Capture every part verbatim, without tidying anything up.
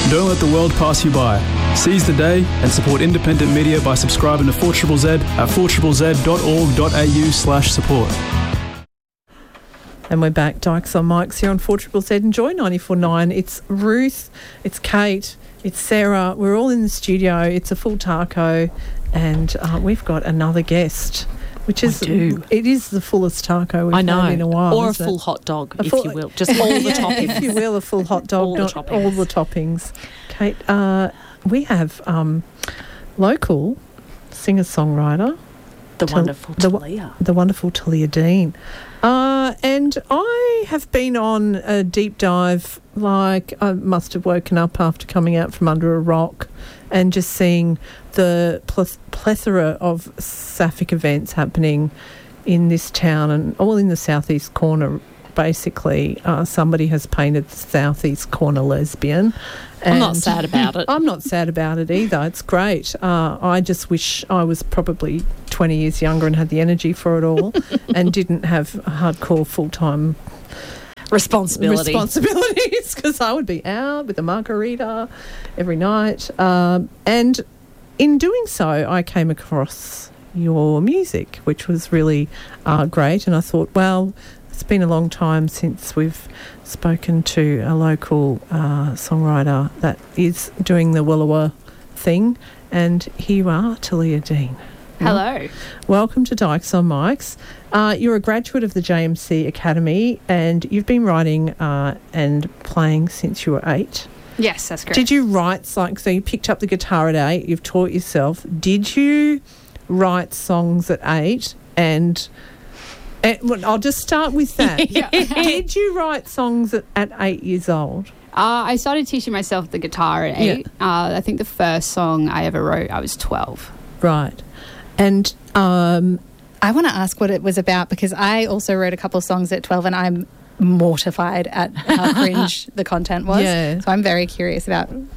Don't let the world pass you by. Seize the day and support independent media by subscribing to four Z Z Z at four z z dot org dot a u slash support. And we're back. Dykes on Mics here on four Z Z Z. Enjoy ninety-four point nine. It's Ruth, it's Kate, it's Sarah. We're all in the studio. It's a full taco, and uh, we've got another guest, which is it is the fullest taco we've I know. had in a while. Or a isn't full it? hot dog, A if full- you will. Just all the Yeah, toppings. if you will, a full hot dog, All the not toppings. all the toppings. Kate, uh, we have um, local singer-songwriter, The Tal- wonderful the wo- Talia. the wonderful Talia Dean. Uh, and I have been on a deep dive, like I must have woken up after coming out from under a rock and just seeing the pl- plethora of sapphic events happening in this town and all in the southeast corner. Basically, uh, somebody has painted the southeast corner lesbian. I'm not and sad about it. I'm not sad about it either. It's great. Uh, I just wish I was probably twenty years younger and had the energy for it all and didn't have a hardcore full-time Responsibility. responsibilities, because I would be out with a margarita every night. Um, and in doing so, I came across your music, which was really uh, great. And I thought, well, it's been a long time since we've spoken to a local uh, songwriter that is doing the Willowa thing. And here you are, Talia Dean. Hello. Welcome to Dykes on Mics. Uh, you're a graduate of the J M C Academy and you've been writing uh, and playing since you were eight. Yes, that's correct. Did you write, like, so you picked up the guitar at eight, you've taught yourself. Did you write songs at eight? And, and well, I'll just start with that. Yeah. Did you write songs at, at eight years old? Uh, I started teaching myself the guitar at eight. Uh, I think the first song I ever wrote, I was twelve. Right. And um, I want to ask what it was about, because I also wrote a couple of songs at twelve and I'm mortified at how cringe the content was. Yeah. So I'm very curious about... Uh,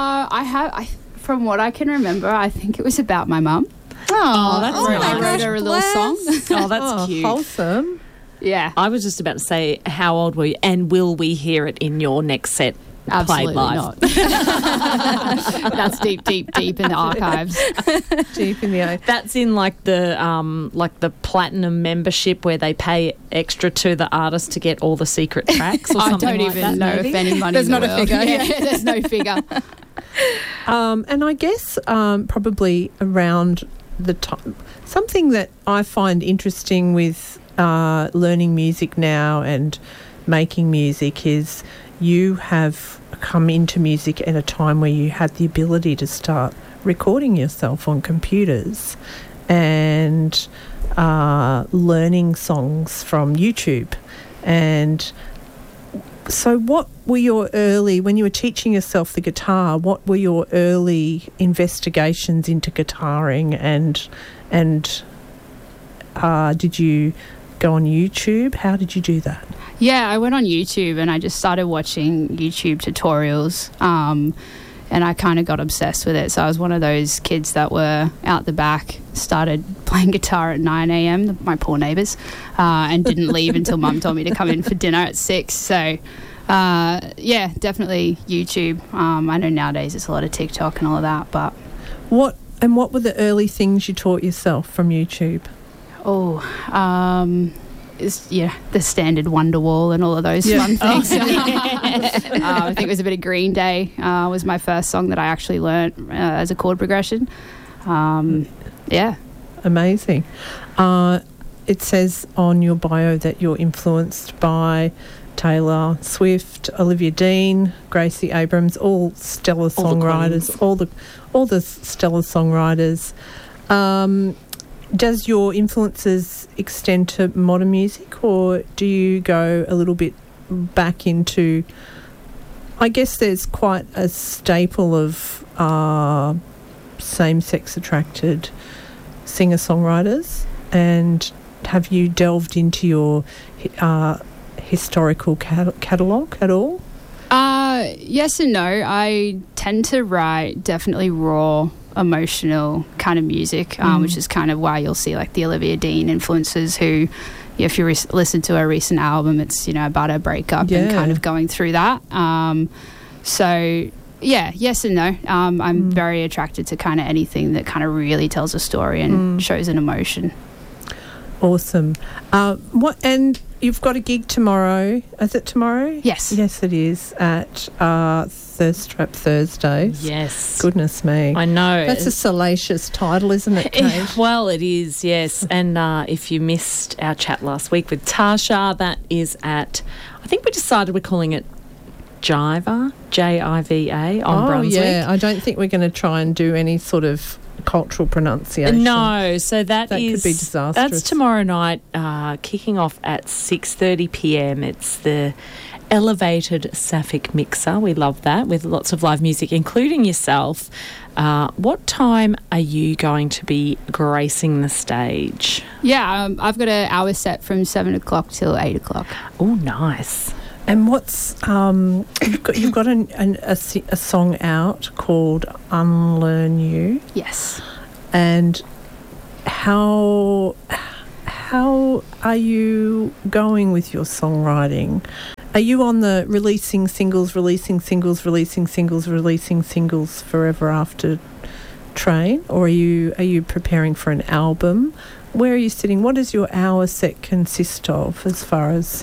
I have, I, from what I can remember, I think it was about my mum. Oh, that's I very wrote nice. her a little song. Oh, that's oh, cute. wholesome. Yeah. I was just about to say, how old were you? And will we hear it in your next set? Absolutely played live? not. That's deep, deep, deep in the archives. Deep in the eye. That's in like the um, like the platinum membership where they pay extra to the artist to get all the secret tracks or I something don't like even that, know maybe? if any money There's in the not a world. figure. Yeah, there's no figure. Um, and I guess um, probably around the time, something that I find interesting with uh, learning music now and making music is you have come into music at a time where you had the ability to start recording yourself on computers and uh, learning songs from YouTube. And so what were your early, when you were teaching yourself the guitar, what were your early investigations into guitaring, and and uh, did you go on YouTube? How did you do that? Yeah, I went on YouTube and I just started watching YouTube tutorials, um, and I kind of got obsessed with it. So I was one of those kids that were out the back, started playing guitar at nine a.m, my poor neighbours, uh, and didn't leave until Mum told me to come in for dinner at six. So, uh, yeah, definitely YouTube. Um, I know nowadays it's a lot of TikTok and all of that, but... What and what were the early things you taught yourself from YouTube? Oh, um... Is, yeah, the standard Wonderwall and all of those Yeah. fun things. uh, I think it was a bit of Green Day uh, was my first song that I actually learnt uh, as a chord progression. Um, yeah. Amazing. Uh, it says on your bio that you're influenced by Taylor Swift, Olivia Dean, Gracie Abrams, all stellar All the songwriters, queens. all the all the stellar songwriters. Um, does your influences extend to modern music, or do you go a little bit back into... I guess there's quite a staple of uh, same-sex attracted singer-songwriters, and have you delved into your uh, historical cat- catalogue at all? Uh, yes and no. I tend to write definitely raw, emotional kind of music, um, Mm. which is kind of why you'll see like the Olivia Dean influences who, if you re- listen to her recent album, it's, you know, about her breakup and Yeah. kind of going through that. Um, so Yeah, yes and no. Um, I'm Mm. very attracted to kind of anything that kind of really tells a story and Mm. shows an emotion. Awesome. Uh, what? And you've got a gig tomorrow. Is it tomorrow? Yes. Yes, it is at uh, Thirst Trap Thursdays. Yes. Goodness me. I know. That's a salacious title, isn't it, Kate? Well, it is, yes. And uh, if you missed our chat last week with Tasha, that is at, I think we decided we're calling it Jiva, J I V A, on oh, Brunswick. yeah. I don't think we're going to try and do any sort of cultural pronunciation. No, so that, That could is be disastrous. That's tomorrow night, uh, kicking off at six thirty p m. It's the Elevated Sapphic Mixer. We love that, with lots of live music, including yourself. Uh, what time are you going to be gracing the stage? Yeah, um, I've got an hour set from seven o'clock till eight o'clock. Oh, nice. And what's um, you've got? You've got an, an, a, si- a song out called "Unlearn You," Yes. and how how are you going with your songwriting? Are you on the releasing singles, releasing singles, releasing singles, releasing singles forever after train, or are you are you preparing for an album? Where are you sitting? What does your hour set consist of, as far as?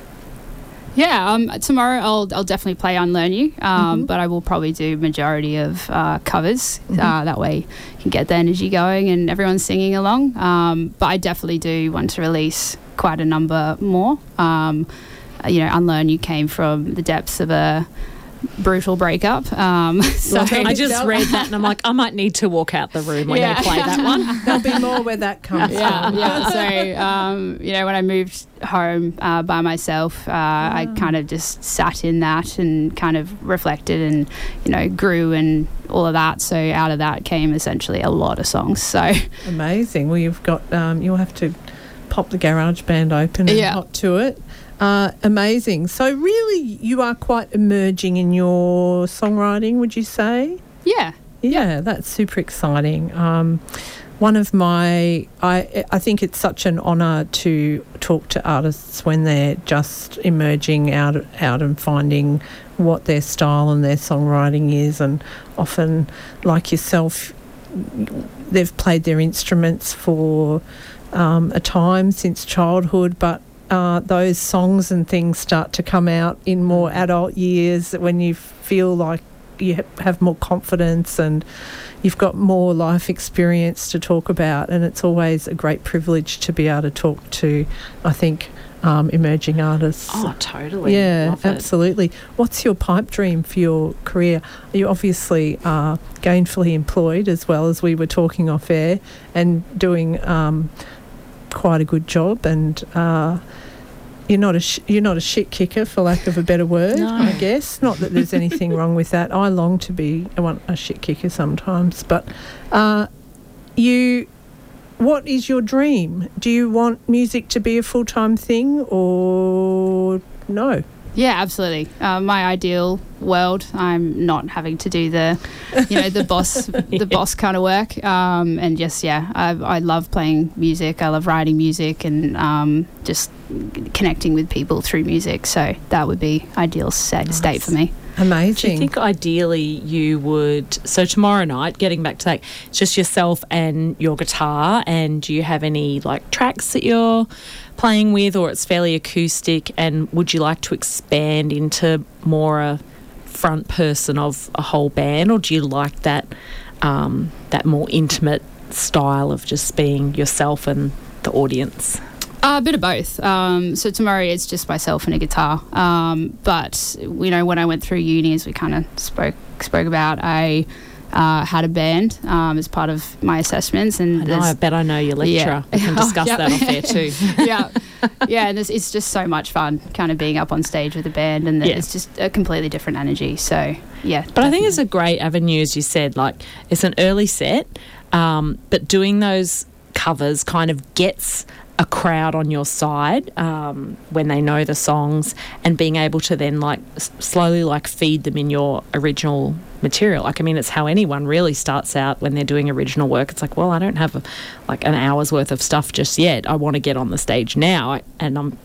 Yeah, um, tomorrow I'll I'll definitely play Unlearn You, um, Mhm. but I will probably do majority of uh, covers. Mhm. Uh, that way you can get the energy going and everyone's singing along. Um, but I definitely do want to release quite a number more. Um, you know, Unlearn You came from the depths of a brutal breakup. Um, so I just read that and I'm like, I might need to walk out the room when Yeah. you play that one. There'll be more where that comes yeah, from. yeah. So, um, you know, when I moved home uh, by myself, uh, I kind of just sat in that and kind of reflected and, you know, grew and all of that. So out of that came essentially a lot of songs. So, Amazing. Well, you've got, um, you'll have to pop the garage band open and Yeah. hop to it. Uh, amazing. So really you are quite emerging in your songwriting, would you say? yeah. Yeah, that's super exciting. Um, one of my, I I think it's such an honour to talk to artists when they're just emerging out out and finding what their style and their songwriting is, and often, like yourself, they've played their instruments for um, a time since childhood, but uh, those songs and things start to come out in more adult years when you feel like you ha- have more confidence and you've got more life experience to talk about, and it's always a great privilege to be able to talk to, I think, um, emerging artists. Oh, totally. Yeah, Love it. absolutely. What's your pipe dream for your career? You obviously are gainfully employed, as well as we were talking off air, and doing um, quite a good job, and uh, you're not a sh- you're not a shit kicker, for lack of a better word. No. I guess not that there's anything wrong with that. I long to be I want a shit kicker sometimes, but uh, you. What is your dream? Do you want music to be a full-time thing, or no? Yeah, absolutely. Uh, my ideal world, I'm not having to do the, you know, the boss, the boss kind of work. Um, and just yeah, I, I love playing music. I love writing music and um, just connecting with people through music. So that would be ideal set, Nice. state for me. Do you Amazing. think ideally you would, so tomorrow night, getting back to that, it's just yourself and your guitar, and do you have any like tracks that you're playing with, or it's fairly acoustic, and would you like to expand into more a front person of a whole band, or do you like that um, that more intimate style of just being yourself and the audience? Uh, a bit of both. Um, so tomorrow it's just myself and a guitar. Um, but you know, when I went through uni, as we kind of spoke spoke about, I uh, had a band um, as part of my assessments, and I know, I bet I know your lecturer. Yeah. We can discuss Yep. that off air too. yeah, yeah, and it's, it's just so much fun, kind of being up on stage with a band, and Yeah. it's just a completely different energy. So yeah, But I think it's a great avenue, as you said. Like, it's an early set, um, but doing those covers kind of gets a crowd on your side um, when they know the songs, and being able to then like s- slowly like feed them in your original material. Like, I mean, it's how anyone really starts out when they're doing original work. It's like, well, I don't have a, like an hour's worth of stuff just yet. I want to get on the stage now, and I'm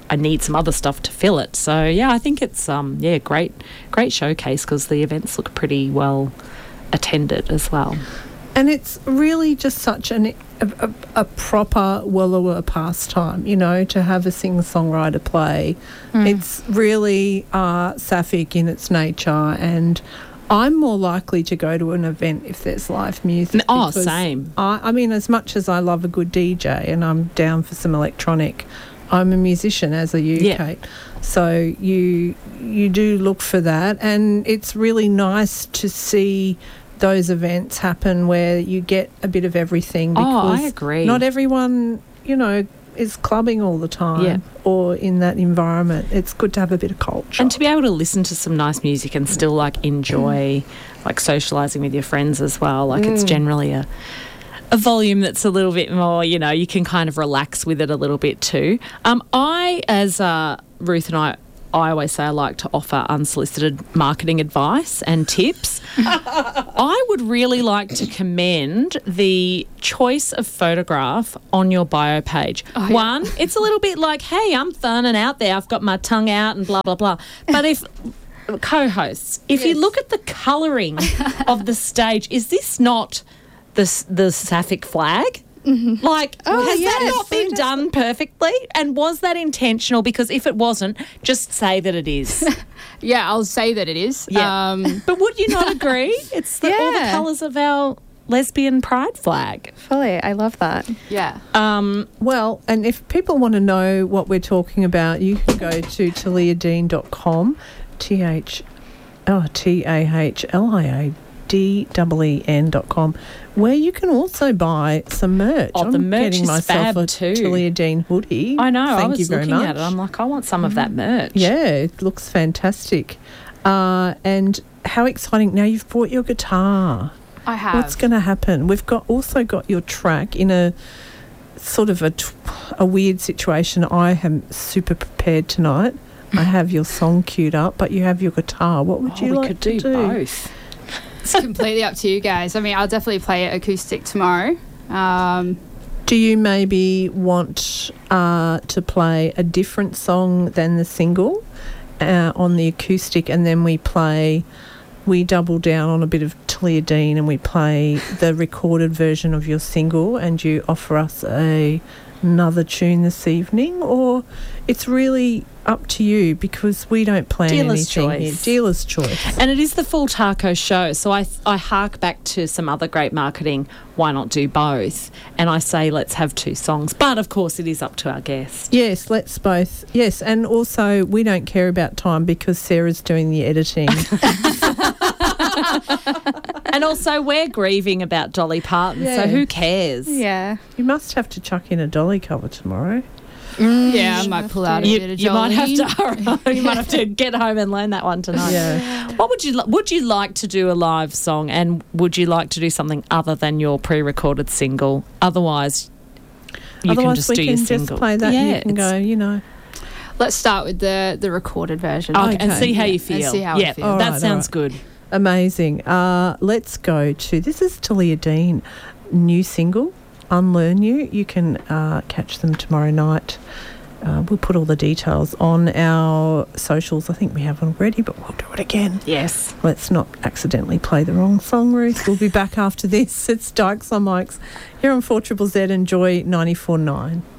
I need some other stuff to fill it. So yeah, I think it's um yeah great great showcase because the events look pretty well attended as well. And it's really just such an, a, a, a proper Wellawur pastime, you know, to have a singer-songwriter play. Mm. It's really uh, sapphic in its nature, and I'm more likely to go to an event if there's live music. Oh, same. I, I mean, as much as I love a good D J and I'm down for some electronic, I'm a musician, as are you, yeah. Kate. So you you do look for that, and it's really nice to see those events happen where you get a bit of everything, because oh, I agree. not everyone, you know, is clubbing all the time yeah. or in that environment. It's good to have a bit of culture. And to be able to listen to some nice music and still like enjoy mm. like socialising with your friends as well. Like mm. it's generally a a volume that's a little bit more, you know, you can kind of relax with it a little bit too. Um, I, as uh, Ruth and I, I always say I like to offer unsolicited marketing advice and tips. I would really like to commend the choice of photograph on your bio page. Oh, One, yeah. it's a little bit like, hey, I'm fun and out there. I've got my tongue out and blah, blah, blah. But if co-hosts, if yes. you look at the colouring of the stage, is this not the, the sapphic flag? Mm-hmm. Like, oh, has yes, that not been done perfectly? And was that intentional? Because if it wasn't, just say that it is. Yeah, I'll say that it is. Yeah. Um, but would you not agree? It's the, yeah. all the colours of our lesbian pride flag. Fully, I love that. Yeah. Um, well, and if people want to know what we're talking about, you can go to talia dean dot com, T H, oh, T A H L I A D E E N dot com, where you can also buy some merch. Oh, I'm the merch getting is myself fab a too. Talia Dean hoodie. I know. Thank I was you very looking much. at it. I'm like, I want some of that merch. Yeah, it looks fantastic. Uh, and how exciting! Now you've brought your guitar. I have. What's going to happen? We've got also got your track in a sort of a a weird situation. I am super prepared tonight. I have your song queued up, but you have your guitar. What would oh, you we like could to do? do? Both. It's completely up to you guys. I mean, I'll definitely play it acoustic tomorrow. Um, do you maybe want uh, to play a different song than the single uh, on the acoustic, and then we play, we double down on a bit of Talia Dean and we play the recorded version of your single, and you offer us a another tune this evening? Or it's really up to you, because we don't plan Dealer's anything choice. here. Dealer's choice. And it is the full taco show, so I I hark back to some other great marketing. Why not do both? And I say let's have two songs, but of course it is up to our guest. Yes, let's both. Yes, and also we don't care about time because Sarah's doing the editing. And also we're grieving about Dolly Parton, yeah. so who cares? Yeah. You must have to chuck in a Dolly cover tomorrow. Mm, yeah, I might pull out a you, bit of you might have Jolene. to. You might have to get home and learn that one tonight. Yeah. What would you li- would you like to do a live song, and would you like to do something other than your pre-recorded single? Otherwise, you Otherwise can just we do can your just single. play that. Yeah, and you can it's- go. You know. Let's start with the, the recorded version. Okay, and Okay. see how Yeah, you feel. and see how yeah, I feel. All that right, sounds all good. Amazing. Uh, let's go to, this is Talia Dean, new single, Unlearn You. You can uh, catch them tomorrow night. Uh, we'll put all the details on our socials. I think we have already, but we'll do it again. Yes. Let's not accidentally play the wrong song, Ruth. We'll be back after this. It's Dykes on Mics here on four Z Z Z and Joy ninety-four point nine.